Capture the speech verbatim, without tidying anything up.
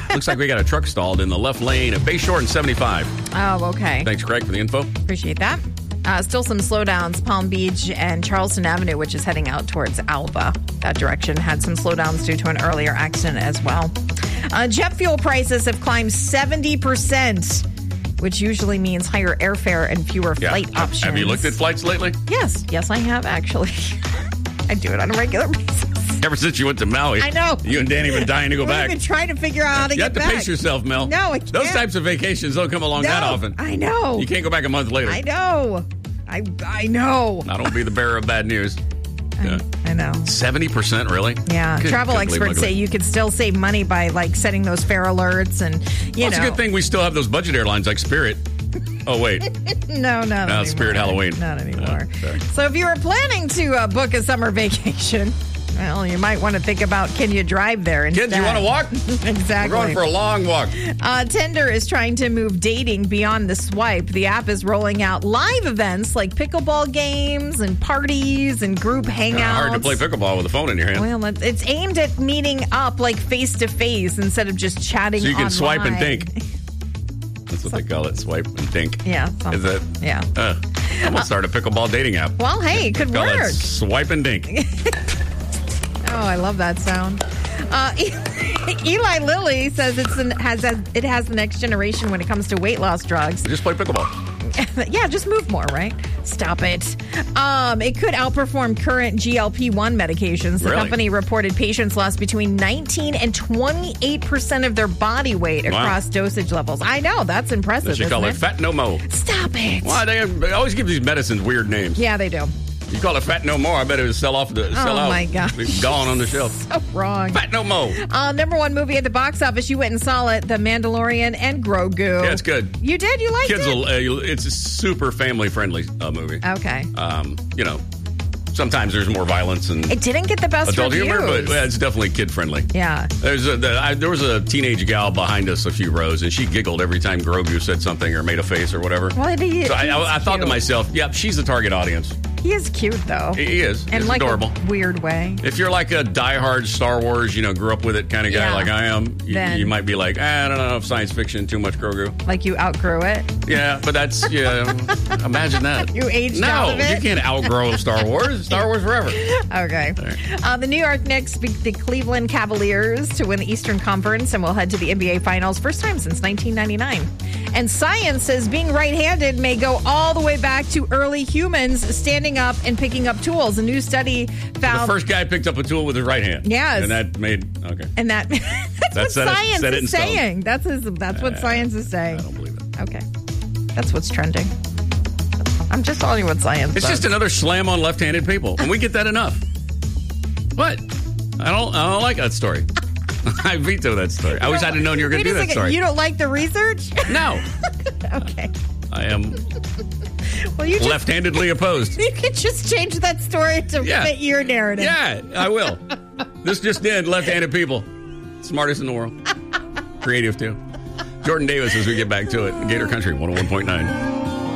Looks like we got a truck stalled in the left lane at Bayshore and seventy-five. Oh, okay. Thanks, Craig, for the info. Appreciate that. Uh, still some slowdowns. Palm Beach and Charleston Avenue, which is heading out towards Alva. That direction had some slowdowns due to an earlier accident as well. Uh, jet fuel prices have climbed seventy percent, which usually means higher airfare and fewer Yeah. flight Have- options. Have you looked at flights lately? Yes. Yes, I have, actually. I do it on a regular basis. Ever since you went to Maui. I know. You and Danny been dying to go We've back. been trying to figure out how to You get have to back. pace yourself, Mel. No, I can't. Those types of vacations don't come along No, that often. I know. You can't go back a month later. I know. I I know. I don't be the bearer of bad news. Yeah. I know. seventy percent, really? Yeah. Good- Travel couldn't believe experts my- say you could still save money by like setting those fare alerts and you Well, it's know. a good thing we still have those budget airlines like Spirit. Oh, wait. No, not No, anymore. Spirit Halloween. Not anymore. Oh, sorry. So if you were planning to uh, book a summer vacation, well, you might want to think about can you drive there instead. Kids, you want to walk? Exactly. We're going for a long walk. Uh, Tinder is trying to move dating beyond the swipe. The app is rolling out live events like pickleball games and parties and group hangouts. Uh, hard to play pickleball with a phone in your hand. Well, it's- it's aimed at meeting up like face to face instead of just chatting So you can swipe and online. think. That's what they call it, swipe and think. Yeah. Is something. it? Yeah. Uh, I'm going to start a pickleball dating app. Well, hey, it could Call work. it swipe and dink. Oh, I love that sound. Uh, Eli Lilly says it's an, has a, it has the next generation when it comes to weight loss drugs. Just play pickleball. Yeah, just move more, right? Stop it. Um, it could outperform current G L P one medications. The Really? company reported patients lost between nineteen and twenty-eight percent of their body weight Wow. across dosage levels. I know, that's impressive. They should isn't call it it? Fat No Mo. Stop it. Why? They, they always give these medicines weird names. Yeah, they do. You call it Fat No More, I bet it would sell off the sell Oh, out. my gosh. It's gone on the shelf. So wrong. Fat No Mo. Uh, number one movie at the box office. You went and saw it, The Mandalorian and Grogu. Yeah, it's good. You did? You liked Kids it? will. Uh, it's a super family friendly uh, movie. Okay. Um, you know, sometimes there's more violence and It didn't get the best adult reviews. humor, but well, it's definitely kid friendly. Yeah. There's a, the, I, there was a teenage gal behind us a few rows, and she giggled every time Grogu said something or made a face or whatever. Well, he, So I, I, I thought to cute. myself, yep, she's the target audience. He is cute, though. He is. In He's like adorable. a weird way. If you're like a diehard Star Wars, you know, grew up with it kind of guy Yeah. like I am, you, Then- you might be like, ah, I don't know if science fiction, too much Grogu. Like you outgrew it. Yeah, but that's, yeah, imagine that. You aged no, out of it? you can't outgrow Star Wars. Star Wars forever. Okay. Uh, the New York Knicks beat the Cleveland Cavaliers to win the Eastern Conference and will head to the N B A Finals, first time since nineteen ninety-nine. And science says being right-handed may go all the way back to early humans standing up and picking up tools. A new study The found... first guy picked up a tool with his right hand. Yes. And that made, okay. And that that's That what said it- science said it in is stone. saying. That's his, that's what Uh, science is saying. I don't believe it. Okay. That's what's trending. I'm just telling you what science It's says. just another slam on left-handed people, and we get that enough. What? I don't. I don't like that story. I veto that story. I wish I'd have known you were going Wait to a do that second. story. You don't like the research? No, Okay. I am Well, you just, left-handedly opposed. you could just change that story to Yeah. fit your narrative. Yeah, I will. This just did left-handed people. Smartest in the world. Creative, too. Jordan Davis as we get back to it. Gator Country one oh one point nine.